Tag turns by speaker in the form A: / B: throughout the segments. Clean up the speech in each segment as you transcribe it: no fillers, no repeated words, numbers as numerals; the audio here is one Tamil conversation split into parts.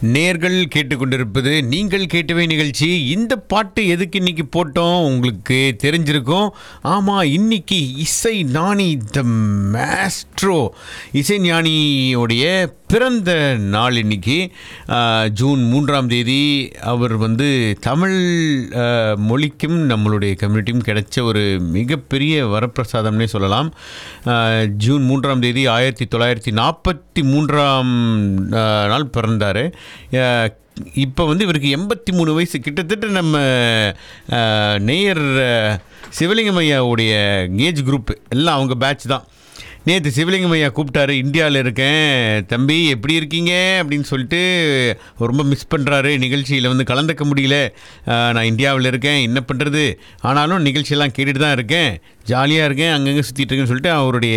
A: நேர்கள் கேட்டுக்கொண்டிருப்பது நீங்கள் கேட்டவை நிகழ்ச்சி. இந்த பாட்டு எதுக்கு இன்னைக்கு போட்டோம் உங்களுக்கு தெரிஞ்சிருக்கும். ஆமாம், இன்னைக்கு இசை ஞானி த மேஸ்ட்ரோ இசை ஞானியோடைய பிறந்த நாள். இன்னைக்கு ஜூன் 3ஆம் தேதி. அவர் தமிழ் மொழிக்கும் நம்மளுடைய கம்யூனிட்டியும் கிடைச்ச ஒரு மிகப்பெரிய வரப்பிரசாதம்னே சொல்லலாம். ஜூன் 3ஆம் தேதி 1943ஆம் நாள் பிறந்தார். இப்போ இவருக்கு 83 வயசு. கிட்டத்தட்ட நம்ம நேயர் சிவலிங்கம் ஐயாவுடைய ஏஜ் குரூப் எல்லாம் அவங்க பேட்ச் தான். நேற்று சிவலிங்கம் ஐயா கூப்பிட்டாரு, இந்தியாவில் இருக்கேன் தம்பி எப்படி இருக்கீங்க அப்படின்னு சொல்லிட்டு ரொம்ப மிஸ் பண்ணுறாரு. நிகழ்ச்சியில் கலந்துக்க முடியல, நான் இந்தியாவில் இருக்கேன், என்ன பண்ணுறது, ஆனாலும் நிகழ்ச்சியெல்லாம் கேட்டுட்டு தான் இருக்கேன், ஜாலியாக இருக்கேன், அங்கங்கே சுற்றிட்டு இருக்கேன்னு சொல்லிட்டு அவருடைய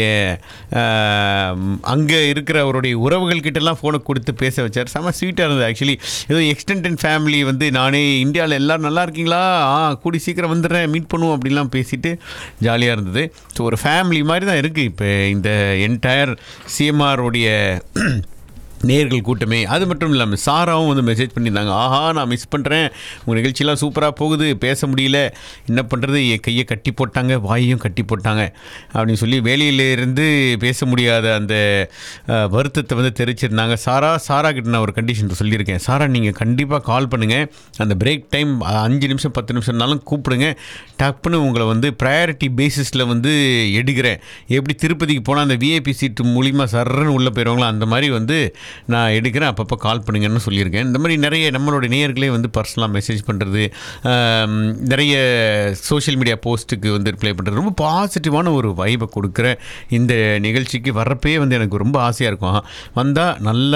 A: அங்கே இருக்கிற அவருடைய உறவுகள்கிட்டலாம் ஃபோனை கொடுத்து பேச வச்சார். செம்ம ஸ்வீட்டாக இருந்தது. ஆக்சுவலி ஏதோ எக்ஸ்டெண்டட் ஃபேமிலி நானே இந்தியாவில் எல்லோரும் நல்லா இருக்கீங்களா, கூடி சீக்கிரம் வந்துடுறேன், மீட் பண்ணுவோம் அப்படின்லாம் பேசிட்டு ஜாலியாக இருந்தது. ஸோ ஒரு ஃபேமிலி மாதிரி தான் இருக்குது இப்போ இந்த என்டையர் சிஎம்ஆருடைய நேர்கள் கூட்டமே. அது மட்டும் இல்லாமல் சாராவும் மெசேஜ் பண்ணியிருந்தாங்க, ஆஹா நான் மிஸ் பண்ணுறேன், உங்கள் நிகழ்ச்சியெலாம் சூப்பராக போகுது, பேச முடியல, என்ன பண்ணுறது, என் கையை கட்டி போட்டாங்க, வாயையும் கட்டி போட்டாங்க அப்படின்னு சொல்லி வேலையிலேருந்து பேச முடியாத அந்த வருத்தத்தை தெரிவிச்சிருந்தாங்க. சாரா கிட்ட நான் ஒரு கண்டிஷன் சொல்லியிருக்கேன், சாரா நீங்கள் கண்டிப்பாக கால் பண்ணுங்கள், அந்த பிரேக் டைம் 5 நிமிஷம் 10 நிமிஷம்னாலும் கூப்பிடுங்க, டப்புன்னு உங்களை ப்ரையாரிட்டி பேசிஸில் எடுக்கிறேன். எப்படி திருப்பதிக்கு போனால் அந்த விஐபி சீட்டு மூலிமா சர்றன்னு உள்ளே போயிடுவாங்களோ அந்த மாதிரி நான் எடுக்கிறேன், அப்பப்போ கால் பண்ணுங்கன்னு சொல்லியிருக்கேன். இந்த மாதிரி நிறைய நம்மளோட நேயர்களே பர்சனலாக மெசேஜ் பண்ணுறது, நிறைய சோஷியல் மீடியா போஸ்ட்டுக்கு ரிப்ளை பண்ணுறது, ரொம்ப பாசிட்டிவான ஒரு வைபை கொடுக்குற இந்த நிகழ்ச்சிக்கு வர்றப்பே எனக்கு ரொம்ப ஆசையாக இருக்கும். வந்தால் நல்ல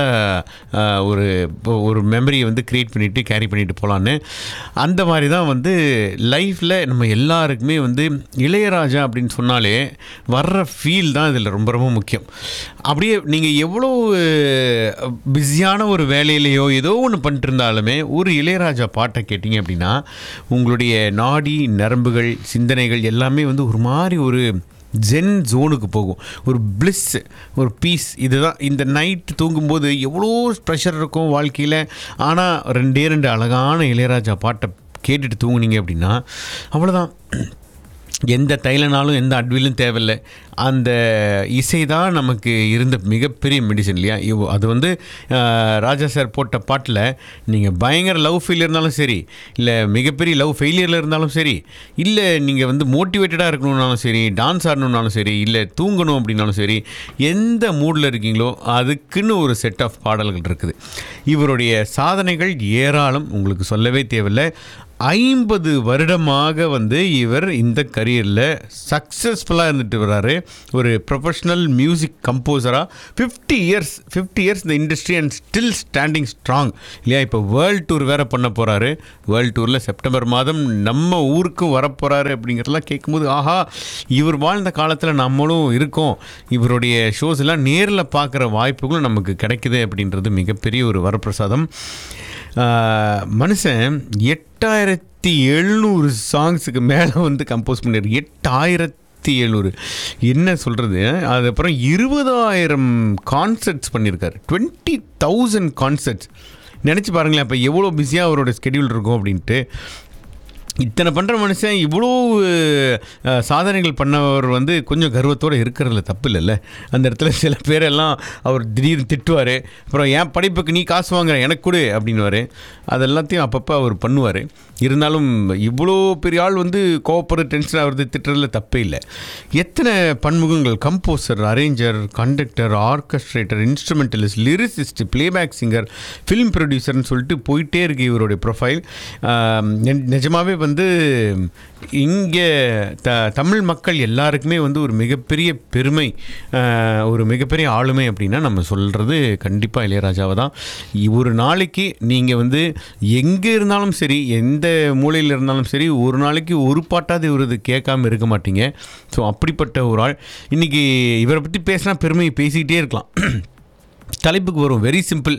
A: ஒரு மெமரியை க்ரியேட் பண்ணிவிட்டு கேரி பண்ணிட்டு போகலான்னு. அந்த மாதிரி தான் லைஃப்பில் நம்ம எல்லாருக்குமே இளையராஜா அப்படின்னு சொன்னாலே வர்ற ஃபீல் தான் இதில் ரொம்ப ரொம்ப முக்கியம். அப்படியே நீங்கள் எவ்வளோ பிஸியான ஒரு வேலையிலையோ ஏதோ ஒன்று பண்ணிட்டு இருந்தாலுமே ஒரு இளையராஜா பாட்டை கேட்டிங்க அப்படின்னா உங்களுடைய நாடி நரம்புகள் சிந்தனைகள் எல்லாமே ஒரு மாதிரி ஒரு ஜென் ஜோனுக்கு போகும், ஒரு பிளிஸ், ஒரு பீஸ். இதுதான் இந்த நைட் தூங்கும்போது எவ்வளோ ப்ரெஷர் இருக்கும் வாழ்க்கையில், ஆனால் 2 அழகான இளையராஜா பாட்டை கேட்டுட்டு தூங்குனீங்க அப்படின்னா அவ்வளோதான். எந்த தைலனாலும் எந்த அட்விலும் தேவையில்லை. அந்த இசை தான் நமக்கு இருந்த மிகப்பெரிய மெடிசன் இல்லையா. அது ராஜா சார் போட்ட பாட்டில் நீங்கள் பயங்கர லவ் ஃபெயிலியர் இருந்தாலும் சரி, இல்லை மிகப்பெரிய லவ் ஃபெயிலியரில் இருந்தாலும் சரி, இல்லை நீங்கள் மோட்டிவேட்டடாக இருக்கணுன்னாலும் சரி, டான்ஸ் ஆடணுன்னாலும் சரி, இல்லை தூங்கணும் அப்படின்னாலும் சரி, எந்த மூடில் இருக்கீங்களோ அதுக்குன்னு ஒரு செட் ஆஃப் பாடல்கள் இருக்குது. இவருடைய சாதனைகள் ஏராளம், உங்களுக்கு சொல்லவே தேவையில்லை. 50 வருடமாக இவர் இந்த கரியரில் சக்ஸஸ்ஃபுல்லாக இருந்துட்டு வர்றாரு. ஒரு ப்ரொஃபஷ்னல் மியூசிக் கம்போசராக 50 இயர்ஸ் இந்த industry and still standing strong இல்லையா. இப்போ வேர்ல்டு டூர் வேறு பண்ண போகிறாரு. வேர்ல்டு டூரில் செப்டம்பர் மாதம் நம்ம ஊருக்கும் வரப்போகிறாரு. அப்படிங்கிறதெல்லாம் கேட்கும்போது ஆஹா, இவர் வாழ்ந்த காலத்தில் நம்மளும் இருக்கோம், இவருடைய ஷோஸ் எல்லாம் நேரில் பார்க்குற வாய்ப்புகளும் நமக்கு கிடைக்குது அப்படின்றது மிகப்பெரிய ஒரு வரப்பிரசாதம். மனுஷன் 8700 சாங்ஸுக்கு மேலே கம்போஸ் பண்ணிரு. 8700 என்ன சொல்கிறது. அதுக்கப்புறம் 20,000 கான்சர்ட்ஸ் பண்ணியிருக்காரு. 20,000 கான்சர்ட்ஸ். நினச்சி பாருங்களேன், அப்போ எவ்வளோ பிஸியாக அவரோட ஸ்கெடியூல் இருக்கும் அப்படின்ட்டு. இத்தனை பண்ணுற மனுஷன் இவ்வளோ சாதனைகள் பண்ணவர் கொஞ்சம் கர்வத்தோடு இருக்கிறதுல தப்பு இல்லைல்ல. அந்த இடத்துல சில பேரெல்லாம் அவர் திடீர்னு திட்டுவார், அப்புறம் என் படிப்புக்கு நீ காசு வாங்குற எனக்கு கொடு அப்படின்னுவார். அதெல்லாத்தையும் அப்பப்போ அவர் பண்ணுவார். இருந்தாலும் இவ்வளோ பெரிய ஆள் கோவப்படுற டென்ஷன் ஆகிறது திட்டுறதுல தப்பே இல்லை. எத்தனை பன்முகங்கள், composer, arranger, conductor, ஆர்கெஸ்ட்ரேட்டர், instrumentalist, lyricist, playback singer, film ப்ரொடியூசர்னு சொல்லிட்டு போயிட்டே இருக்குது இவருடைய ப்ரொஃபைல். நிஜமாகவே இங்கே தமிழ் மக்கள் எல்லாருக்குமே ஒரு மிகப்பெரிய பெருமை, ஒரு மிகப்பெரிய ஆளுமை அப்படின்னா நம்ம சொல்கிறது கண்டிப்பாக இளையராஜாவை தான். ஒரு நாளைக்கு நீங்கள் எங்கே இருந்தாலும் சரி, எந்த மூலையில் இருந்தாலும் சரி, ஒரு நாளைக்கு ஒரு பாட்டாவது இவரது கேட்காம இருக்க மாட்டீங்க. ஸோ அப்படிப்பட்ட ஒரு ஆள். இன்றைக்கி இவரை பற்றி பேசினா பெருமையை பேசிக்கிட்டே இருக்கலாம். தலைப்புக்கு வரும். Very simple.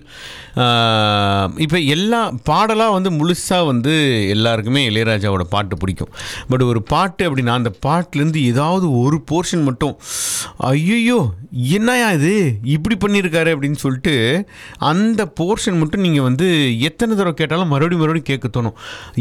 A: இப்போ எல்லா பாடலாக வந்து முழுசாக வந்து எல்லாருக்குமே இளையராஜாவோட பாட்டு பிடிக்கும். பட் ஒரு பாட்டு அப்படின்னா அந்த பாட்டிலேருந்து ஏதாவது ஒரு போர்ஷன் மட்டும் ஐயோ என்னையா இது இப்படி பண்ணியிருக்காரு அப்படின்னு சொல்லிட்டு அந்த போர்ஷன் மட்டும் நீங்கள் வந்து எத்தனை தடவை கேட்டாலும் மறுபடியும் கேட்க தோணும்.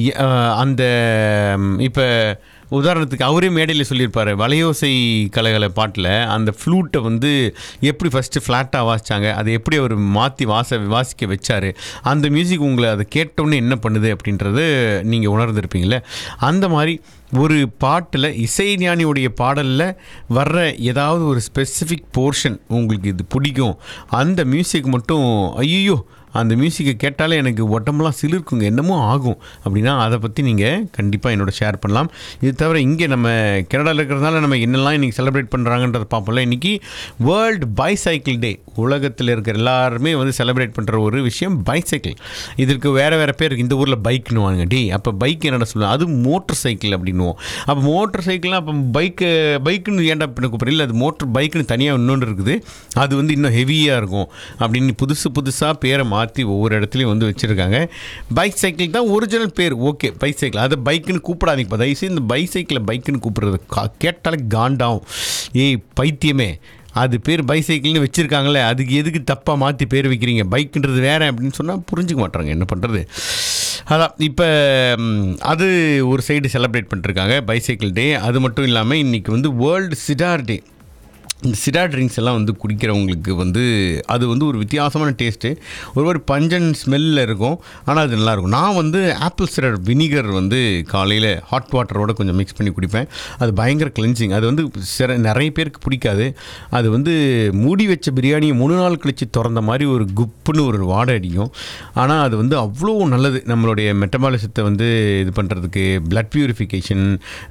A: அந்த இப்போ உதாரணத்துக்கு அவரே மேடையில் சொல்லியிருப்பார், வளையோசை கலகலை பாட்டில் அந்த ஃப்ளூட்டை வந்து எப்படி ஃபஸ்ட்டு ஃப்ளாட்டாக வாசித்தாங்க, அதை எப்படி அவர் மாற்றி வாசிக்க வச்சார், அந்த மியூசிக் உங்களை அதை கேட்டோன்னே என்ன பண்ணுது அப்படின்றது நீங்கள் உணர்ந்திருப்பீங்களே. அந்த மாதிரி ஒரு பாட்டில் இசைஞானியுடைய பாடலில் வர்ற ஏதாவது ஒரு ஸ்பெசிஃபிக் போர்ஷன் உங்களுக்கு இது பிடிக்கும், அந்த மியூசிக் மட்டும் ஐயோ அந்த மியூசிக்கை கேட்டாலே எனக்கு உடம்புலாம் சிலிர்க்குங்க, என்னமோ ஆகும் அப்படின்னா அதை பற்றி நீங்கள் கண்டிப்பாக என்னோட ஷேர் பண்ணலாம். இது தவிர இங்கே நம்ம கனடாவில் இருக்கிறதுனால நம்ம என்னெல்லாம் இன்றைக்கி செலிப்ரேட் பண்ணுறாங்கன்றத பார்ப்போம்ல. இன்றைக்கி வேர்ல்டு பைசைக்கிள் டே. உலகத்தில் இருக்கிற எல்லாருமே வந்து செலிப்ரேட் பண்ணுற ஒரு விஷயம் பைசைக்கிள். இதற்கு வேறு பேர் இந்த ஊரில் பைக்குன்னுவாங்க. டே அப்போ பைக் என்னடா சொல்லுவாங்க, அது மோட்டர் சைக்கிள் அப்படின்னுவோம். அப்போ மோட்டர் சைக்கிள்னால் அப்போ பைக்குன்னு ஏன்டா பண்ண கூப்பிட்ற, இல்லை அது மோட்டர் பைக்குன்னு தனியாக இன்னொன்று இருக்குது, அது வந்து இன்னும் ஹெவியாக இருக்கும் அப்படின்னு புதுசாக பேரை மாற்றி ஒவ்வொரு இடத்துலையும் வந்து வச்சுருக்காங்க. பைக் சைக்கிள் தான் ஒரிஜினல் பேர். ஓகே பைசைக்கிள், அதை பைக்குன்னு கூப்பிடாதீங்க. இப்போ தயவுசெய்து இந்த பைசைக்கிளை பைக்குன்னு கூப்பிட்றது கேட்டாலே காண்டாகும். பைத்தியமே, அது பேர் பைசைக்கிள்னு வச்சுருக்காங்களே, அதுக்கு எதுக்கு தப்பாக மாற்றி பேர் வைக்கிறீங்க, பைக்குன்றது வேறு அப்படின்னு சொன்னால் புரிஞ்சுக்க மாட்டாங்க, என்ன பண்ணுறது. அதான் இப்போ அது ஒரு சைடு செலிப்ரேட் பண்ணிட்டுருக்காங்க பைசைக்கிள் டே. அது மட்டும் இல்லாமல் இன்றைக்கி வந்து வேர்ல்டு சிடார் டே. இந்த சிடார் ட்ரிங்க்ஸ் எல்லாம் வந்து குடிக்கிறவங்களுக்கு வந்து அது வந்து ஒரு வித்தியாசமான டேஸ்ட்டு, ஒரு பஞ்சன் ஸ்மெல்லில் இருக்கும், ஆனால் அது நல்லாயிருக்கும். நான் வந்து ஆப்பிள் சிடர் வினிகர் வந்து காலையில் ஹாட் வாட்டரோட கொஞ்சம் மிக்ஸ் பண்ணி குடிப்பேன். அது பயங்கர கிளென்சிங். அது வந்து நிறைய பேருக்கு பிடிக்காது. அது வந்து மூடி வச்ச பிரியாணியை 3 நாள் கழித்து திறந்த மாதிரி ஒரு குப்புன்னு ஒரு வாடை அடிக்கும். ஆனால் அது வந்து அவ்வளோ நல்லது நம்மளுடைய மெட்டபாலிசத்தை வந்து இது பண்ணுறதுக்கு, பிளட் பியூரிஃபிகேஷன்,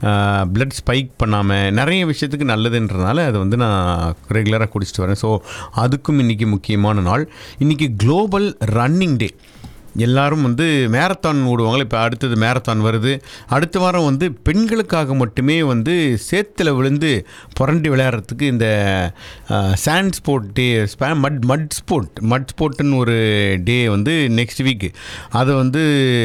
A: பிளட் ஸ்பைக் பண்ணாமல் நிறைய விஷயத்துக்கு நல்லதுன்றதுனால அதை வந்து நான் ரெகுலராக குடிச்சிட்டு வரேன். ஸோ அதுக்கும் இன்றைக்கி முக்கியமான நாள். இன்றைக்கி குளோபல் ரன்னிங் டே. எல்லாரும் வந்து மேரத்தான் ஓடுவாங்களே, இப்போ அடுத்தது மேரத்தான் வருது. அடுத்த வாரம் வந்து பெண்களுக்காக மட்டுமே வந்து சேத்துல விழுந்து புரண்டி விளையாடுறதுக்கு இந்த சாண்ட் ஸ்போர்ட் டே, மட் ஸ்போர்ட்டுன்னு ஒரு டே வந்து நெக்ஸ்ட் வீக்கு. அதை வந்து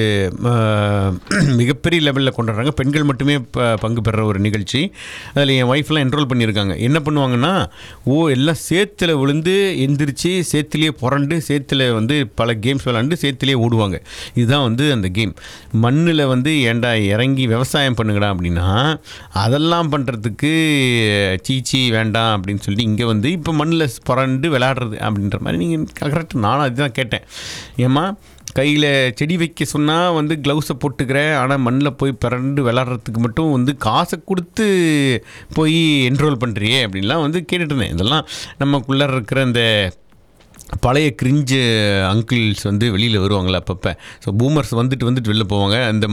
A: மிகப்பெரிய லெவலில் கொண்டாடுறாங்க. பெண்கள் மட்டுமே பங்கு பெற ஒரு நிகழ்ச்சி. அதில் என் ஒய்ஃப்லாம் என்ரோல் பண்ணியிருக்காங்க. என்ன பண்ணுவாங்கன்னா, எல்லாம் சேத்துல விழுந்து எந்திரிச்சு சேத்துலேயே புரண்டு சேத்துல வந்து பல கேம்ஸ் விளையாண்டு சேத்துலேயே ஓடுவாங்க. இதுதான் வந்து அந்த கேம். மண்ணில் வந்து ஏண்டா இறங்கி விவசாயம் பண்ணுங்கடா அப்படின்னா, அதெல்லாம் பண்ணுறதுக்கு சீச்சி வேண்டாம் அப்படின்னு சொல்லிட்டு இங்கே வந்து இப்போ மண்ணில் புரண்டு விளையாடுறது அப்படின்ற மாதிரி நீங்கள் கரெக்ட். நானும் அதுதான் கேட்டேன், ஏம்மா கையில் செடி வைக்க சொன்னால் வந்து க்ளவுஸை போட்டுக்கிறேன், ஆனால் மண்ணில் போய் பிறண்டு விளாட்றதுக்கு மட்டும் வந்து காசை கொடுத்து போய் என்ரோல் பண்ணுறியே அப்படின்லாம் வந்து கேட்டுட்ருந்தேன். இதெல்லாம் நமக்குள்ளே இருக்கிற இந்த பழைய கிரிஞ்சு அங்கிள்ஸ் வந்து வெளியில் வருவாங்களே அப்பப்போ. ஸோ பூமர்ஸ் வந்துட்டு வெளில போவாங்க. அந்த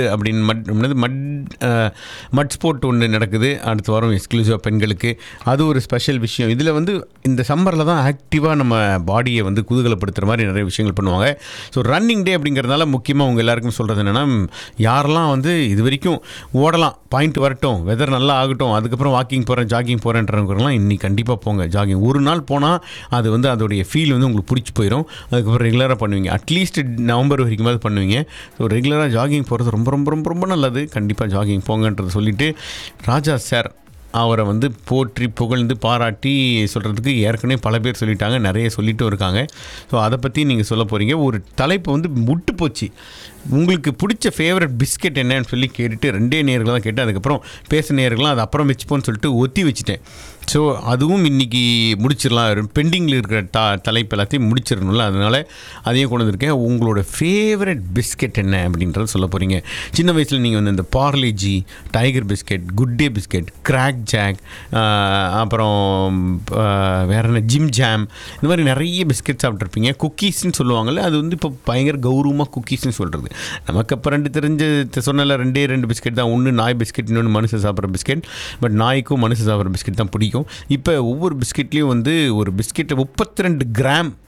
A: மட் ஸ்போர்ட் ஒன்று நடக்குது அடுத்த வாரம் எக்ஸ்க்ளூசிவாக பெண்களுக்கு. அது ஒரு ஸ்பெஷல் விஷயம். இதில் வந்து இந்த சம்மரில் தான் ஆக்டிவாக நம்ம பாடியை வந்து குதூகலப்படுத்துகிற மாதிரி நிறைய விஷயங்கள் பண்ணுவாங்க. ஸோ ரன்னிங் டே அப்படிங்கிறதுனால முக்கியமாக உங்கள் எல்லாருக்கும் சொல்கிறது என்னென்னா, யாரெல்லாம் வந்து இது வரைக்கும் ஓடலாம், பாயிண்ட் வரட்டும், வெதர் நல்லா ஆகட்டும், அதுக்கப்புறம் வாக்கிங் போகிறேன் ஜாகிங் போகிறேன்றவங்கலாம் இன்னைக்கு கண்டிப்பாக போங்க ஜாகிங். ஒரு நாள் போனால் அது வந்து அதோடைய ஃபீல் வந்து உங்களுக்கு பிடிச்சி போயிடும். அதுக்கப்புறம் ரெகுலராக பண்ணுவீங்க. அட்லீஸ்ட் நவம்பர் வரைக்கும் பண்ணுவீங்க. ஸோ ரெகுலராக ஜாகிங் போகிறது ரொம்ப ரொம்ப ரொம்ப ரொம்ப நல்லது. கண்டிப்பாக ஜாகிங் போங்கன்றதை சொல்லிவிட்டு, ராஜா சார் அவரை வந்து போற்றி புகழ்ந்து பாராட்டி சொல்கிறதுக்கு ஏற்கனவே பல பேர் சொல்லிட்டாங்க, நிறைய சொல்லிட்டும் இருக்காங்க. ஸோ அதை பற்றி நீங்கள் சொல்ல போகிறீங்க. ஒரு தலைப்பு வந்து முட்டு போச்சு, உங்களுக்கு பிடிச்ச ஃபேவரட் பிஸ்கெட் என்னன்னு சொல்லி கேட்டுட்டு 2 நேயர்கள் தான் கேட்டேன். அதுக்கப்புறம் பேச நேயர்கள்லாம் அது அப்புறம் வச்சுப்போன்னு சொல்லிட்டு ஒத்தி வச்சுட்டேன். ஸோ அதுவும் இன்றைக்கி முடிச்சிடலாம். பெண்டிங்கில் இருக்கிற தலைப்பு எல்லாத்தையும் முடிச்சிடணும்ல, அதனால் அதையும் கொண்டு வந்திருக்கேன். உங்களோட ஃபேவரட் பிஸ்கெட் என்ன அப்படின்றத சொல்ல போகிறீங்க. சின்ன வயசில் நீங்கள் வந்து இந்த Parle-G, tiger biscuit, good day biscuit, crack jack, அப்புறம் வேறு என்ன ஜிம் ஜாம், இந்த மாதிரி நிறைய பிஸ்கெட் சாப்பிட்ருப்பீங்க. குக்கீஸ்ன்னு சொல்லுவாங்கள்ல, அது வந்து இப்போ பயங்கர கௌரவமாக குக்கீஸ்ன்னு சொல்கிறது. நமக்கு அப்போ சொன்னல 2 பிஸ்கெட் தான். ஒன்று நாய் பிஸ்கெட், இன்னொன்று மனுஷன் சாப்பிட்ற பிஸ்கெட். பட் நாய்க்கும் மனுஷன் சாப்பிட்ற பிஸ்கெட் தான் பிடிக்கும். இப்போ ஒவ்வொரு பிஸ்கெட்லேயும் வந்து ஒரு பிஸ்கெட்டை 32 கிராம்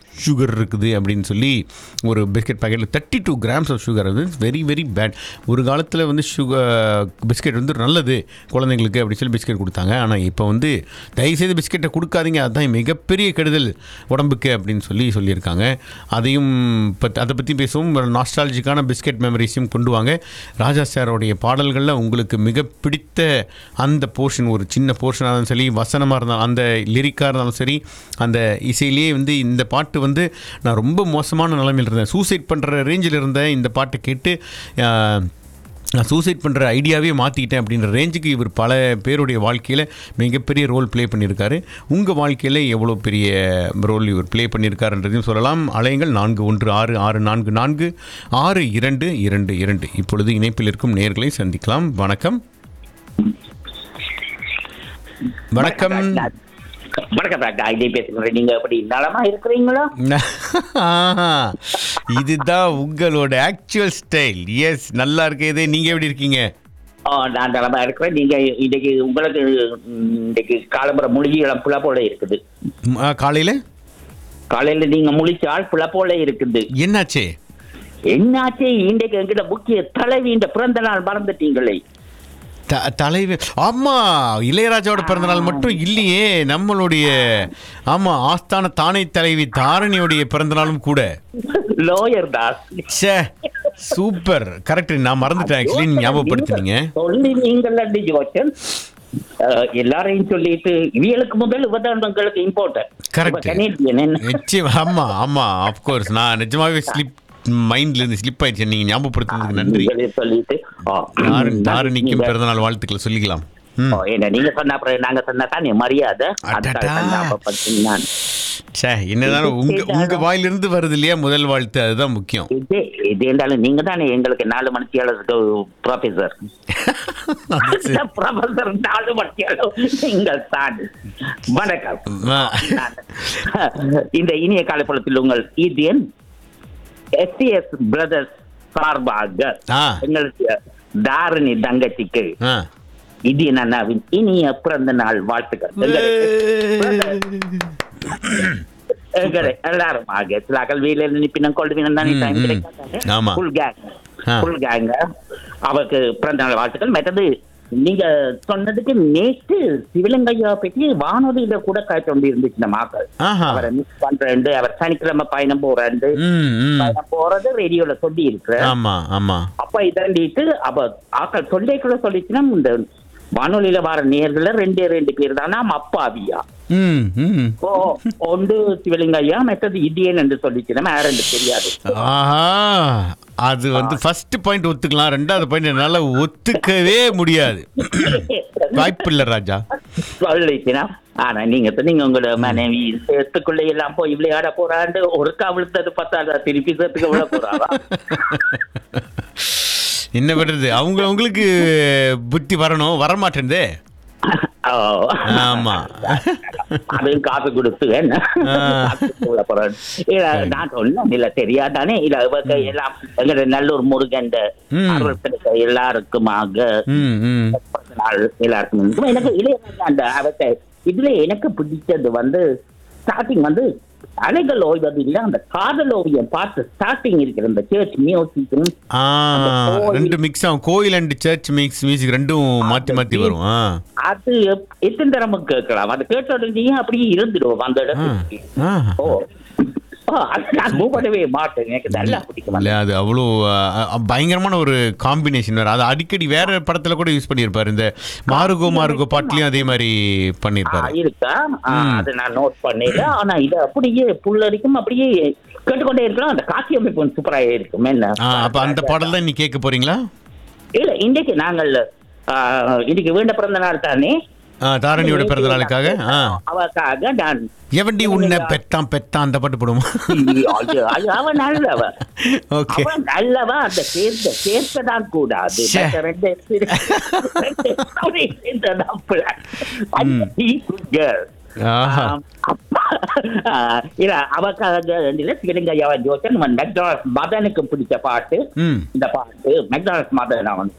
A: சுகர் இருக்குது அப்படின்னு சொல்லி ஒரு பிஸ்கெட் பாக்கெட்டில் 32 grams ஆஃப் சுகர். அது வெரி வெரி பேட். ஒரு காலத்தில் வந்து பிஸ்கெட் வந்து நல்லது குழந்தைங்களுக்கு அப்படின்னு சொல்லி பிஸ்கெட் கொடுத்தாங்க. ஆனால் இப்போ வந்து தயவுசெய்து பிஸ்கெட்டை கொடுக்காதீங்க, அதுதான் மிகப்பெரிய கெடுதல் உடம்புக்கு அப்படின்னு சொல்லியிருக்காங்க. அதையும் அதை பற்றி பேசவும் நாஸ்டாலஜிக்கான பிஸ்கெட் மெமரிஸையும் கொண்டு வாங்க. ராஜா சாரோடைய பாடல்களில் உங்களுக்கு மிக பிடித்த அந்த போர்ஷன், ஒரு சின்ன போர்ஷனாக இருந்தாலும் சரி, வசனமாக இருந்தாலும், அந்த லிரிக்காக இருந்தாலும் சரி, அந்த இசையிலேயே வந்து இந்த பாட்டு வந்து நான் ரொம்ப மோசமான நிலைமையில் இருந்தேன், சூசைட் பண்ணுற ரேஞ்சில் இருந்தேன், இந்த பாட்டை கேட்டு நான் சூசைட் பண்ணுற ஐடியாவே மாற்றிக்கிட்டேன் அப்படின்ற ரேஞ்சுக்கு இவர் பல பேருடைய வாழ்க்கையில் மிகப்பெரிய ரோல் ப்ளே பண்ணியிருக்காரு. உங்கள் வாழ்க்கையில் எவ்வளோ பெரிய ரோல் இவர் ப்ளே பண்ணியிருக்காருன்றதையும் சொல்லலாம். அலையுங்கள் 416644262222. இப்பொழுது இணைப்பில் இருக்கும் நேயர்களை சந்திக்கலாம். வணக்கம். வணக்கம்.
B: வணக்கம் டாக்டர், ஐடி பேசுகிறேன். நீங்க எப்படி நலமா இருக்கிறீங்களா?
A: இதுதான் உங்களோட ஆக்சுவல் ஸ்டைல். எஸ், நல்லா இருக்கே. நீங்க எப்படி இருக்கீங்க?
B: நான் நலமா இருக்கிறேன். நீங்க இன்னைக்கு உங்களுக்கு இன்னைக்கு காலம்புற முழுகிகளம் புல போல இருக்குது. காலையில நீங்க முழிச்சால் புல போல இருக்குது.
A: என்னாச்சு?
B: இன்றைக்கு எங்கிட்ட முக்கிய தலைவி இந்த பிறந்த நாள் மறந்துட்டீங்களே.
A: தலைவர், ஆமா, இளையராஜாவோட பிறந்தநாள் மட்டும் இல்லையே, நம்மளுடைய ஆமா ஆஸ்தான தானே தலைவி தாரணியோடைய பிறந்தநாளும் கூட.
B: லோயர் தாஸ்.
A: Super, correct. நான் மறந்துட்டேன் ஆக்சுவலி, ஞாபகப்படுத்தினீங்க.
B: சொல்லி நீங்கள் ஜோச்சன் எல்லாரையும் சொல்லிட்டு இவங்களுக்கு முதல் உபதங்களுக்கு இம்பார்ட்டன்ட்.
A: கரெக்ட். ஆமா ஆமா, ஆஃப்கோர்ஸ். நான் நிஜமாவே மைண்ட்ல இருந்து ஸ்லிப் ஆயிடுச்சு. நீங்க ஞாபகப்படுத்துறதுக்கு நன்றி.
B: சொல்லிட்டு
A: தாரணிக்கும் பிறந்தநாள் வாழ்த்துக்களை சொல்லிக்கலாம்.
B: நீங்க சொன்ன அப்புறம் நாங்க சொன்னா மரியாதை.
A: என்னதான் உங்க வாயிலிருந்து வருது இல்லையா முதல் வாழ்த்து, அதுதான் முக்கியம்.
B: இது என்றாலும் நீங்க தானே எங்களுக்கு 4 மணித்தியாளருக்கு ப்ரொஃபசர். ப்ரொஃபசர் 4 மணித்தியாளர் நீங்கள் தான். வணக்கம். இந்த இனிய காலப்பழத்தில் உங்கள் இந்தியன் எஸ்டிஎஸ் பிரதர்ஸ் சார்பாக எங்களுக்கு தாரணி தங்கச்சிக்கு இந்தியன் அண்ணாவின் இனிய பிறந்த நாள் வாழ்த்துக்கள். எல்லாரும் சில கல்வியில நிப்பினம் கொள்வினம் தானே டைம் கிடைக்காது. ஃபுல் கேங்க அவருக்கு பிறந்த நாள் வாழ்த்துக்கள். மற்றது நீங்க சொன்னதுக்கு நேற்று சிவலிங்கையா பற்றி வானொலியில கூட காய்ச்சி கொண்டு இருந்துச்சு. நம்ம ஆக்கள் அவரை மிஸ் பண்றேன், அவர் சனிக்கிழமை பயணம் போறது ரேடியோல சொல்லி இருக்கிறேன். அப்ப இதண்டிட்டு அப்ப ஆக்கள் சொல்லிக்குள்ள சொல்லிச்சுன்னா இந்த வானொலியில வர நேர்களை 2 பேர் தானா அப்பாவியா. ஒன்று சிவலிங்கையா, மற்றது இடியன் என்று சொல்லிச்சு. வேற தெரியாது.
A: அது வந்து ஃபர்ஸ்ட் பாயிண்ட் ஒத்துக்கலாம், 2வது பாயிண்ட் என்னால ஒத்துக்கவே முடியாது. வாய்ப்பு இல்ல ராஜா
B: சொல்லிச்சுனா. ஆனா நீங்க உங்களோட மனைவி சேர்த்துக்குள்ள எல்லாம் போய் விளையாட போறாண்டு ஒரு கவிழ்த்தது பத்தாதா, திருப்பி சேர்த்துக்க விட போறாரா?
A: என்ன பண்றது, உங்களுக்கு புத்தி வரணும், வரமாட்டேன்தே. ஆமா,
B: அதுவும் காசு கொடுத்து நான் சொன்னேன் இல்ல தெரியாதானே. இல்ல எல்லாம் எங்க நல்லூர் முருகன் எல்லாருக்குமாக எல்லாருக்கும் எனக்கு இளையராஜா அந்த அவத்தை. இதுல எனக்கு பிடிச்சது வந்து ஸ்டார்டிங் வந்து அலைகள் ஓய்வது இல்ல, அந்த காதல் ஓவியம் பார்த்து ஸ்டார்டிங் இருக்கிற இந்த சர்ச் மியூசிக்
A: ரெண்டு மிக்ஸ் ஆகும். கோயில் அண்ட் சர்ச் மியூசிக் ரெண்டும் மாத்தி வரும்.
B: அது எத்தனை தரமும் கேட்கலாம். அது கேட்ட உடனே அப்படியே இருந்துடுவோம் அந்த இடத்துக்கு.
A: அது அவ்வளோ பயங்கரமான ஒரு காம்பினேஷன். வேற அது அடிக்கடி வேற படத்துல கூட யூஸ் பண்ணிருப்பாரு. இந்த மாருகோ பாட்டுலயும் அதே மாதிரி பண்ணிருப்பாரு.
B: இருக்கா அது நான் நோட் பண்ணல. ஆனா இது அப்படியே புல்லரிக்கும், அப்படியே கேட்டுக்கொண்டே இருக்கலாம். அந்த காட்சி அமைப்பு சூப்பராக இருக்கும். என்ன
A: அப்ப அந்த பாடல் தான் நீ கேட்க போறீங்களா?
B: இல்ல, இன்றைக்கு நாங்கள் இன்னைக்கு வேண்ட பிறந்த நாள் தானே
A: தாரணியோட பிறந்த நாளுக்காக
B: அவக்காக நான்
A: எவண்டி உன்னை பெத்தான் அந்த பாட்டு போடுமா?
B: அவன் நல்லவ, அவன் நல்லவா. அந்த சேர்க்கதான் கூடாது. மதனுக்கு பிடிச்ச பாட்டு இந்த பாட்டு. மெக்டானல்ஸ் மதன் அவன்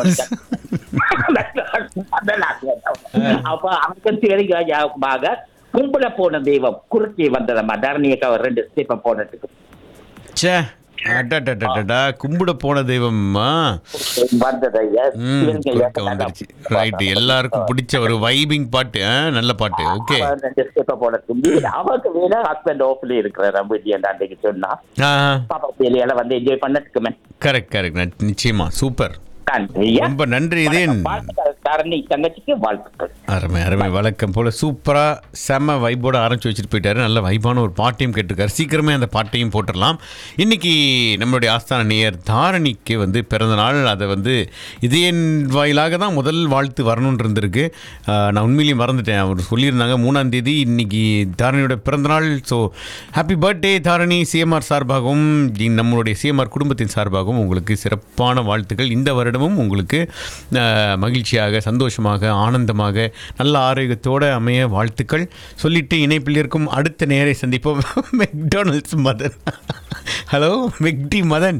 B: அப்ப அவனுக்கு சிவலிங்காஜாவுக்காக கும்பல போன தெய்வம் குறுக்கே வந்ததம்மா தரணியக்கா ஒரு 2 ஸ்டெப்ப போனதுக்கு.
A: சே அடடடடடா கும்பிட போன தெய்வம்மா
B: வந்ததையா
A: வந்துருச்சு. ரைட், எல்லாருக்கும் பிடிச்ச ஒரு வைபிங் பாட்டு, நல்ல பாட்டு. ஓகே,
B: 2 ஸ்டெப்ப போனதுக்கு அவருக்கு வேணா ஹஸ்பண்ட் ஆஃப்ல இருக்கிற வீடியோ அன்றைக்கு சொன்னா பாப்பா பேலியால வந்து என்ஜாய் பண்ணதுக்குமே.
A: கரெக்ட், நிச்சயமா சூப்பர். ரொம்ப நன்றி.
B: தங்கச்சிக்கு வாழ்த்துக்கள்.
A: அருமை வழக்கம் போல சூப்பரா செம்ம வைப்போட ஆரம்பிச்சு வச்சுட்டு போயிட்டாரு. நல்ல வைப்பான ஒரு பாட்டையும் கேட்டிருக்காரு. சீக்கிரமே அந்த பாட்டையும் போட்டுடலாம். இன்னைக்கு நம்மளுடைய ஆஸ்தான நேயர் தாரணிக்கு வந்து பிறந்த நாள். அதை வந்து இதன் வாயிலாக தான் முதல் வாழ்த்து வரணும்னு இருந்திருக்கு. நான் உண்மையிலேயும் மறந்துட்டேன். அவர் சொல்லியிருந்தாங்க 3ஆம் தேதி இன்னைக்கு தாரணியோட பிறந்தநாள். So happy birthday Dharani. CMR சார்பாகவும் நம்மளுடைய சிஎம்ஆர் குடும்பத்தின் சார்பாகவும் உங்களுக்கு சிறப்பான வாழ்த்துக்கள். இந்த வருடமும் உங்களுக்கு மகிழ்ச்சியாக, சந்தோஷமாக, ஆனந்தமாக, நல்ல ஆரோக்கியத்தோடு அமைய வாழ்த்துக்கள் சொல்லிட்டு இணைப்பில் இருக்கும் அடுத்த நேரை சந்திப்போம். மெக்டானல்ட்ஸ் மதன். ஹலோ மெக்டி மதன்,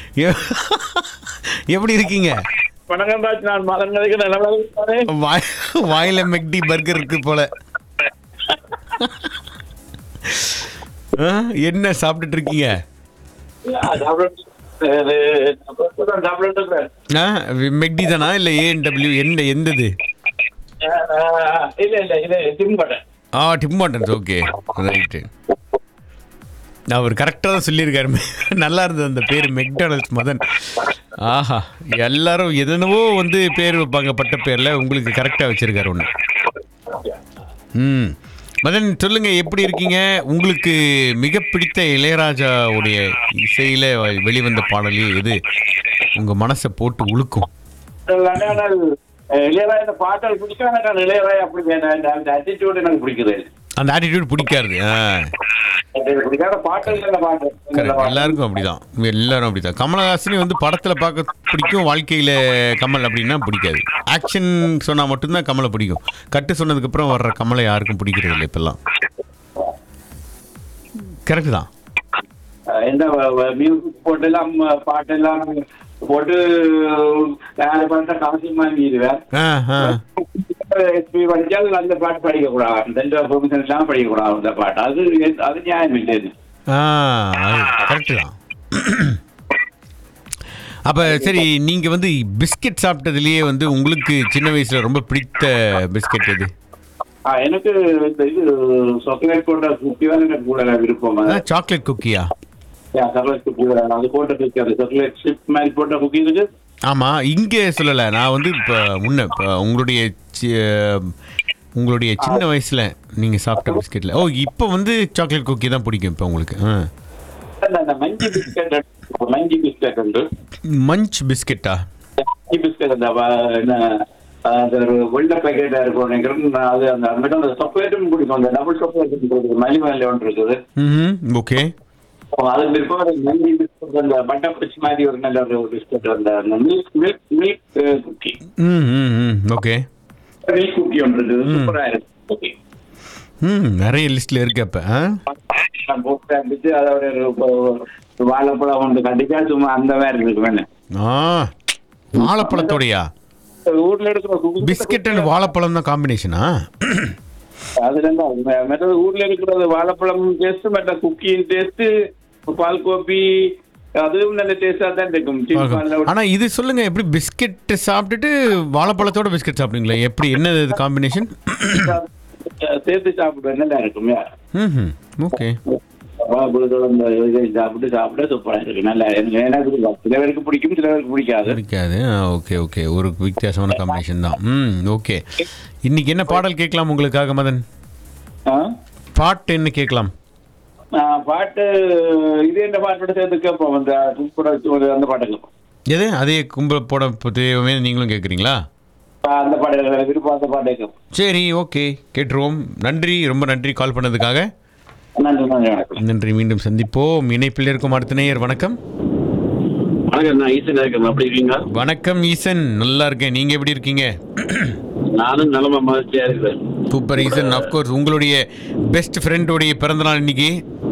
A: எப்படி இருக்கீங்க? வாயில மெக்டி பர்கர் இருக்கு போல. என்ன சாப்பிட்டுட்டு இருக்கீங்க? மெக்டி தானா இல்ல ஏஎன்டபிள்யூ எந்தது? Dim Hortons. Okay right. அவர் கரெக்டாக தான் சொல்லியிருக்காரு. நல்லா இருந்தது அந்த பேர் மெக்டானல்ட்ஸ் மதன். ஆஹா, எல்லாரும் எதனவோ வந்து பேர் வைப்பாங்க பட்ட பேரில், உங்களுக்கு கரெக்டாக வச்சிருக்காரு ஒன்று. மதன் சொல்லுங்க, எப்படி இருக்கீங்க? உங்களுக்கு மிக பிடித்த இளையராஜாவுடைய இசையில வெளிவந்த பாடலே எது உங்க மனசை போட்டு உழுக்கும்?
C: இளையராஜா பாட்டல் பிடிக்கும். இளையராஜா அப்படி அந்த ஆட்டிடியூட் எனக்கு பிடிக்குது.
A: அந்த ஆட்டிடியூட் பிடிக்காது. எல்லாருக்கும் அப்படிதான், எல்லாரும் அப்படிதான். கமலஹாசனையும் வந்து படத்துல பார்க்க பிடிக்கும், வாழ்க்கையில கமல் அப்படின்னா பிடிக்காது. ஆக்ஷன் சொன்னா மட்டும்தான் கமலை பிடிக்கும். கட்டு சொன்னதுக்கு அப்புறம் வர்ற கமலை யாருக்கும் பிடிக்கிறது இல்லை இப்பெல்லாம். கரெக்ட் தான்.
C: எந்த மியூசிக் போட்டெல்லாம் பாட்டெல்லாம் போட்டு காசு வாங்கிடுவேன். படிச்சால் அந்த பாட்டு படிக்கக்கூடாது, படிக்கக்கூடாது அந்த பாட்டு. அது நியாயம் இல்லை.
A: கரெக்ட் தான். அப்ப சரி, நீங்க வந்து பிஸ்கெட் சாப்பிட்டதுலயே வந்து உங்களுக்கு சின்ன வயசுல ரொம்ப பிடித்த பிஸ்கெட் எது?
C: எனக்கு இது சாக்லேட் போட்ட குக்கி தான் எனக்கு கூட விருப்பம்.
A: சாக்லேட் குக்கியா?
C: சாக்லேட் குக்கி, அது போட்ட குக்கி, அது சாக்லேட் சிப் மாதிரி போட்ட குக்கி இருக்கு.
A: ஆமா, இங்கே சொல்லலை. நான் வந்து இப்போ முன்ன உங்களுடைய சின்ன வயசுல நீங்க சாப்பிட்ட பிஸ்கெட்ல இப்போ வந்து சாக்லேட் குக்கி தான் பிடிக்கும் இப்போ உங்களுக்கு?
C: மஞ்சி பிஸ்கெட். மஞ்சி பிஸ்கெட் உண்டு.
A: மஞ்ச் பிஸ்கெட்டா?
C: மஞ்சி பிஸ்கெட் அந்த வெள்ளை பேக்கெட்டா இருக்கும். அது அந்த சாக்லேட்டும் பிடிக்கும். அந்த டபுள் சாக்லேட் மலி மேலே ஒன்று இருக்குது.
A: ஓகே.
C: அது மஞ்சி பிஸ்கெட், அந்த பட்டர் பிச் மாதிரி ஒரு நல்ல ஒரு பிஸ்கெட், அந்த milk cookie.
A: Okay.
C: Milk cookie ஒன்று இருக்குது, சூப்பரா இருக்கு.
A: நிறைய லிஸ்ட்ல இருக்கு. அப்ப
C: அதோட வாழைப்பழம் ஒன்று கண்டிப்பா சும்மா அந்த மாதிரி இருக்கு. வேணும்
A: வாழைப்பழத்தோடையா?
C: ஊர்ல இருக்கிற
A: பிஸ்கெட் அண்ட் வாழைப்பழம் தான் காம்பினேஷனா?
C: அதுல மற்றது ஊர்ல இருக்கிறது வாழைப்பழம் டேஸ்ட், மற்ற குக்கி டேஸ்ட், பால் கோப்பி அதுவும் நல்ல டேஸ்டா தான் இருக்கும்.
A: ஆனா இது சொல்லுங்க, எப்படி பிஸ்கெட் சாப்பிட்டுட்டு வாழைப்பழத்தோட பிஸ்கெட் சாப்பிடுங்களா? எப்படி, என்னது காம்பினேஷன்?
C: சேர்த்து சாப்பிடுவேன், நல்லா இருக்கும்.
A: ஓகே.
C: சாப்பிட்டு சாப்பிட சூப்பரா இருக்கு. நல்லா எனக்கு சில பேருக்கு பிடிக்கும், சில பேருக்கு பிடிக்காது.
A: ஓகே ஓகே, ஒரு வித்தியாசமான காம்பினேஷன் தான். ஓகே. இன்னைக்கு என்ன பாடல் கேட்கலாம் உங்களுக்காக மதன்? பாட்டு என்ன கேட்கலாம்?
C: பாட்டு இது என்ன பாட்டோட சேர்த்து கேட்போம். அந்த பாட்டை கேட்போம்.
A: எது? அதே கும்பல போட தெய்வமே நீங்களும் கேட்குறீங்களா?
C: அந்த பாட்டு விருப்பம், அந்த பாட்டை கேட்போம்.
A: சரி, ஓகே, கேட்டுருவோம். நன்றி, ரொம்ப நன்றி கால் பண்ணதுக்காக. நன்றி. மீண்டும் சந்திப்போம். இணைப்பில் இருக்கும் அடுத்த நேயர். வணக்கம். வணக்கம் ஈசன், நல்லா இருக்கேன். நீங்க எப்படி இருக்கீங்க?
C: நானும் நலமா மகிழ்ச்சியா இருக்கிறேன்.
A: சூப்பர் ஈசன். அப்கோர்ஸ் உங்களுடைய பெஸ்ட் ஃப்ரெண்டோடைய பிறந்த நாள் இன்னைக்கு.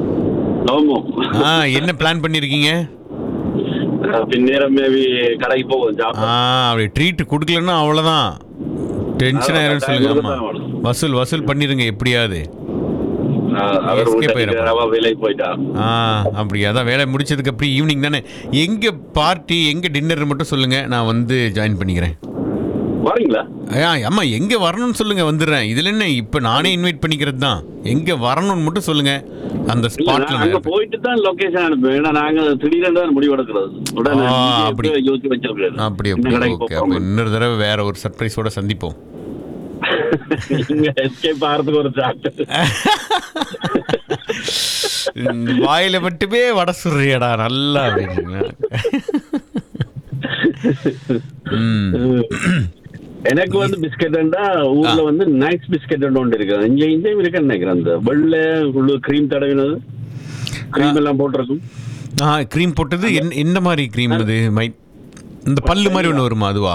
A: என்ன பிளான் பண்ணிருக்கீங்க?
C: பின்னேரம் மேபி கடைக்கு போவோம்.
A: அப்படி ட்ரீட் கொடுக்கலன்னா அவ்வளவுதான், டென்ஷன் ஆயிரும். சொல்லுங்க. வசூல் பண்ணிருங்க எப்படியாவது.
C: வேலைக்கு போயிட்டா.
A: அப்படி அதான் வேலை முடிச்சதுக்கு அப்புறம் ஈவினிங் தானே. எங்க பார்ட்டி எங்க டின்னர் மட்டும் சொல்லுங்க, நான் வந்து ஜாயின் பண்ணிக்கிறேன்.
C: வரீங்களா?
A: அம்மா எங்க வரணும்னு சொல்லுங்க, வந்துடுறேன். இதுல என்ன, இப்ப நானே இன்வைட் பண்ணிக்கிறது தான். எங்க வரணும்னு மட்டும் சொல்லுங்க, அந்த ஸ்பாட்ல
C: அங்க போயிட்டு தான் லொகேஷன் அனுப்புவேன். ஏன்னா நாங்க திடீர்னு தான் முடிவு எடுக்கிறது.
A: அப்படி யோசிச்சு வச்சிருக்கேன். அப்படி ஓகே. அப்ப இன்னொரு தடவை வேற ஒரு சர்ப்ரைஸோட சந்திப்போம். வாயில மட்டுமே வடை சுடுறியடா நல்லா.
C: எனக்கு வந்து பிஸ்கெட்னா ஊர்ல வந்து நைஸ் பிஸ்கெட் ஒன்று இருக்கு. இங்கேயும் இருக்குன்னு நினைக்கிறேன். அந்த வெள்ளை கிரீம் தடவினது, கிரீம் எல்லாம் போட்டிருக்கும்.
A: கிரீம் போட்டது என்ன மாதிரி கிரீம் அது? இந்த பல்லு மாதிரி ஒன்று வருமா அதுவா?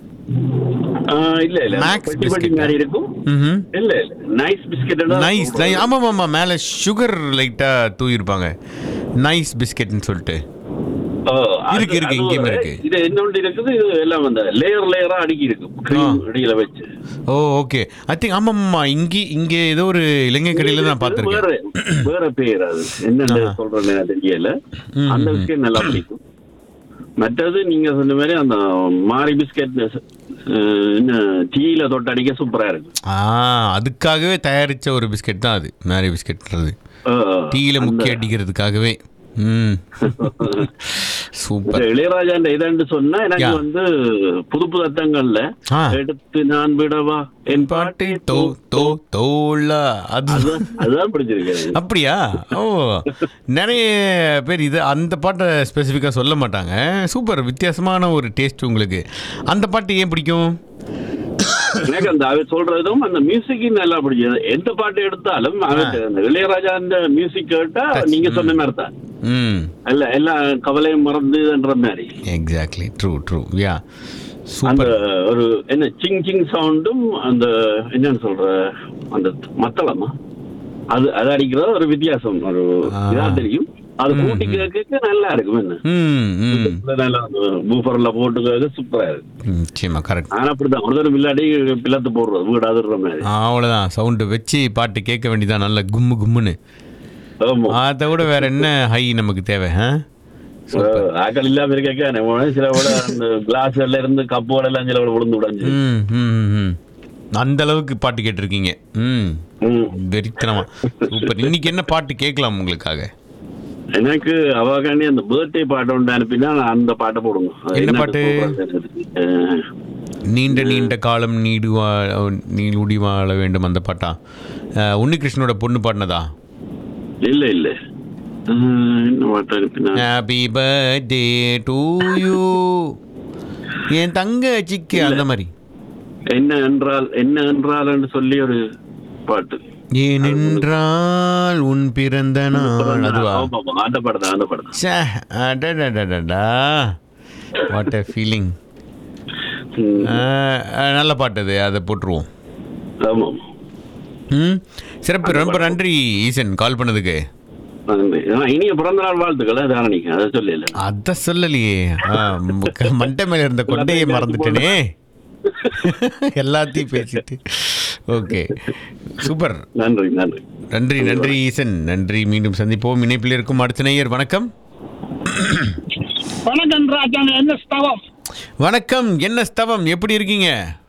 C: இல்ல இல்ல, பெட்டி மாதிரி இருக்கும். இல்ல இல்ல, நைஸ் பிஸ்கெட்.
A: நைஸ், ஆமா ஆமா, மேல சுகர் லைட்டா தூவி இருப்பாங்க. நைஸ் பிஸ்கெட்னு சொல்லிட்டு இருக்கு இருக்கு, இங்கேயுமே இருக்கு.
C: இது என்னொன்று இருக்குது, இது எல்லாம் வந்து லேயர் லேயரா அடுக்கி இருக்கும் கிரீம் அடியில வச்சு.
A: ஓகே. ஐ திங்க் ஆமாம்மா, இங்க ஏதோ ஒரு இலங்கை கடையில நான் பார்த்திருக்கேன்.
C: வேற பேர் அது என்னன்னு சொல்றேன்னு தெரியல. அந்த பிஸ்கெட் நல்லா பிடிக்கும். மற்றது நீங்க சொன்ன மாதிரி அந்த மாரி பிஸ்கெட் டீல தொட்டு அடிக்க சூப்பரா இருக்கு.
A: அதுக்காகவே தயாரிச்ச ஒரு பிஸ்கெட் தான் அது, மேரி பிஸ்கெட்ன்றது. டீல முக்கிய அடிக்கிறதுக்காகவே. சூப்பர்.
C: இளையராஜா இதாண்டு சொன்னா எனக்கு வந்து புது புது அர்த்தங்கள்ல எடுத்து நான் விடவா என் பாட்டை தோ தோ தோலா, அதுதான் பிடிச்சிருக்கேன்.
A: அப்படியா? ஓ, நிறைய பேர் இது அந்த பாட்டை ஸ்பெசிஃபிக்கா சொல்ல மாட்டாங்க. சூப்பர், வித்தியாசமான ஒரு டேஸ்ட் உங்களுக்கு. அந்த பாட்டு ஏன் பிடிக்கும்?
C: எனக்கு அந்த அவர் சொல்றதும் அந்த மியூசிக் நல்லா பிடிச்சது. எந்த பாட்டு எடுத்தாலும் அந்த இளையராஜா அந்த மியூசிக் கேட்டா நீங்க சொன்ன மாதிரி தான் எல்லா கவலையும் மறந்துன்ற மாதிரி.
A: Exactly, true true. யா,
C: அந்த ஒரு என்ன சிங் சிங் சவுண்டும் அந்த என்னன்னு சொல்ற அந்த மத்தளமா அது அடிக்கிறத ஒரு வித்தியாசம், ஒரு இதா தெரியும். அது கூட்டி கேட்க நல்லா இருக்கும். என்ன பூஃபர்ல போட்டு கேட்க சூப்பரா இருக்கு. ஆனா அப்படிதான் ஒரு தடவை வில்லாடி பிள்ளத்து போடுறது வீடு அதுற மாதிரி.
A: அவ்வளவுதான், சவுண்ட் வச்சு பாட்டு கேட்க வேண்டியதான், நல்ல கும்மு கும்முன்னு. அதை விட வேற என்ன ஹை நமக்கு தேவை?
C: ஆக்கள் இல்லாம இருக்க சில விட அந்த கிளாஸ்ல இருந்து கப்போட எல்லாம் சில விழுந்து விடாஞ்சு
A: அந்த அளவுக்கு பாட்டு கேட்டிருக்கீங்க. வெறித்தனமா சூப்பர். இன்னைக்கு என்ன பாட்டு கேட்கலாம் உங்களுக்காக?
C: எனக்கு அவகாண்டி அந்த பர்த்டே பாட்டு ஒன்று அனுப்பினா அந்த பாட்டை போடுங்க.
A: என்ன பாட்டு? நீண்ட நீண்ட காலம் நீடுடி வாழ வேண்டும் அந்த பாட்டா? உன்னிகிருஷ்ணனோட பொண்ணு பாடினதா?
C: இல்ல இல்ல, என்ன பாட்டு அனுப்பினா?
A: ஹாப்பி பர்த்டே டு யூ என் தங்கச்சிக்கு, அந்த மாதிரி.
C: என்ன என்றால் சொல்லி ஒரு பாட்டு.
A: ஏனென்றால் உன் பிறந்த நாள், அதுவா?
C: அந்த படம், அந்த படம்.
A: What a feeling. நல்ல பாட்டு அது, அதை போட்டுருவோம். சிறப்பு, ரொம்ப நன்றி ஈசன் கால் பண்ணதுக்கு.
C: இனிய பிறந்த நாள் வாழ்த்துக்கள். அதை சொல்லல,
A: அத சொல்லலையே, மண்டை மேல இருந்த கொண்டையை மறந்துட்டேனே, எல்லாத்தையும் பேசிட்டு. Okay, super.
C: நன்றி நன்றி
A: நன்றி நன்றி ஈசன், நன்றி. மீண்டும் சந்திப்போம். இணைப்பில் இருக்கும் அடுத்த நேயர். வணக்கம்.
D: வணக்கம் ராஜா, என்ன ஸ்தவம்?
A: வணக்கம், என்ன ஸ்தவம், எப்படி இருக்கீங்க?